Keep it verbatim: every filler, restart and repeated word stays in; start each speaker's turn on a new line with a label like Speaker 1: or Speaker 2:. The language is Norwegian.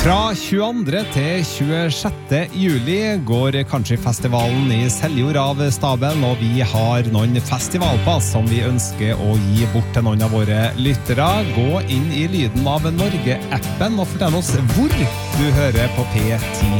Speaker 1: Fra tjueandre til tjuesjette juli går Countryfestivalen i Seljord av stabelen, og vi har noen festivalpass som vi ønsker å gi bort til noen av våre lyttere. Gå inn i Lyden av Norge-appen og fortell oss hvor du hører på P ti